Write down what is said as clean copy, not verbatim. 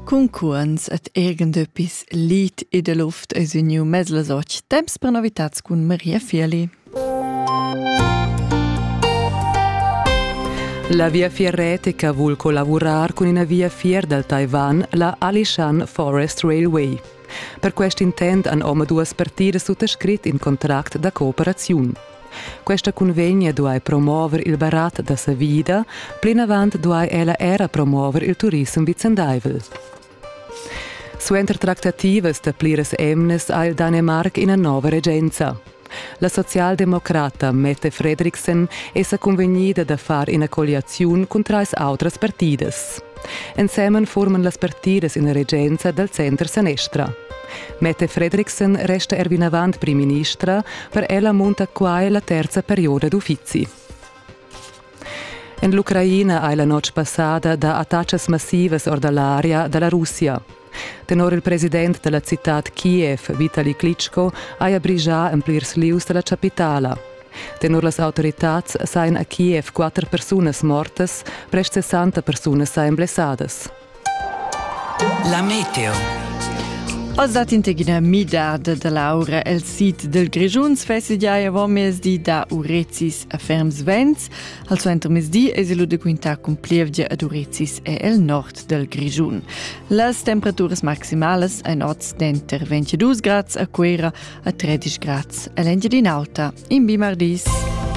Concuens et irgendöppis lit in der Luft es un new meslasotg. Temps per novitats cun Maria Fieli. La via fierretica vuol collaborar con una via fier del Taiwan, la Alishan Forest Railway. Per questo intent han oma duas partide sottoscrit in contract da cooperazione. Questa convegna duai promover il barat da sa vida, plin avant duai ella era promover il turismo vicendaivel. Suenter tractativas da pliras emnes ha il Danemark in una nuova regenza. La socialdemocrata Mette Frederiksen è convegnida da far in coalizione con tre altre partides. Insieme forman las partides in regenza del centro-sinistra. Mette Frederiksen resta ervinavant prim ministra, per ella monta quai la terza perioda d'uffizi. In l'Ucraina ha la noche passata da attacchi massivi or dall'area dalla Russia. Tenor il presidente della città Kiev, Vitali Klitschko, ha abbrigiato in plirs lius della capitala. Tenor las autoritats sain a Kiev 4 personas mortas, prest 60 personas sain blessadas. La meteo. Als dat integina midada da Laura el sit del Grigiuns fesigiaia vo mesdi da urezis a ferms vents, al suenter mesdi esilu de quinta cum plievgia ad urezis e el nord del Grigiun. Las temperaturas maximales en oz denter 22 grads a Quera a 13 grads a l'Engiadin Alta in Bimardis.